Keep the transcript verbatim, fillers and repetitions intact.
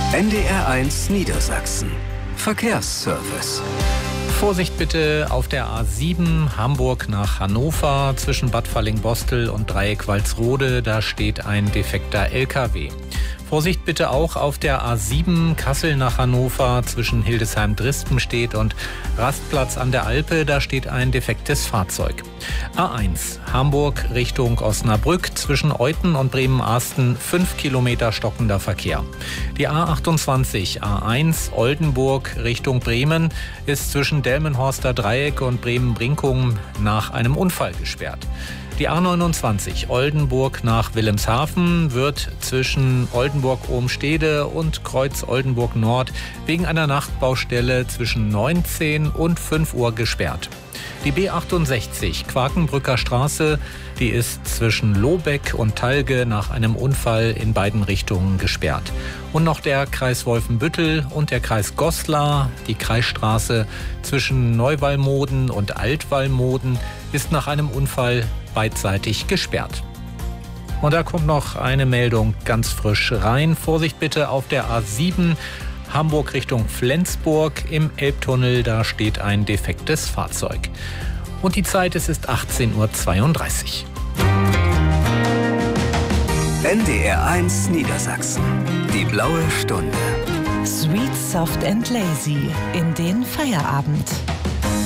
N D R eins Niedersachsen. Verkehrsservice. Vorsicht bitte auf der A sieben Hamburg nach Hannover zwischen Bad Fallingbostel und Dreieck Walsrode. Da steht ein defekter L K W. Vorsicht bitte auch auf der A sieben Kassel nach Hannover zwischen Hildesheim-Drispenstedt und Rastplatz an der Alpe. Da steht ein defektes Fahrzeug. A eins Hamburg Richtung Osnabrück zwischen Euthen und Bremen-Arsten fünf Kilometer stockender Verkehr. Die A achtundzwanzig A eins Oldenburg Richtung Bremen ist zwischen Delmenhorster Dreieck und Bremen-Brinkum nach einem Unfall gesperrt. Die A neunundzwanzig Oldenburg nach Wilhelmshaven wird zwischen Oldenburg-Ohmstede und Kreuz Oldenburg Nord wegen einer Nachtbaustelle zwischen neunzehn und fünf Uhr gesperrt. Die B achtundsechzig Quakenbrücker Straße, die ist zwischen Lobeck und Talge nach einem Unfall in beiden Richtungen gesperrt. Und noch der Kreis Wolfenbüttel und der Kreis Goslar, die Kreisstraße zwischen Neuwallmoden und Altwallmoden, ist nach einem Unfall beidseitig gesperrt. Und da kommt noch eine Meldung ganz frisch rein. Vorsicht bitte auf der A sieben Hamburg Richtung Flensburg im Elbtunnel, da steht ein defektes Fahrzeug. Und die Zeit, es ist achtzehn Uhr zweiunddreißig. N D R eins Niedersachsen. Die blaue Stunde. Sweet, soft and lazy in den Feierabend.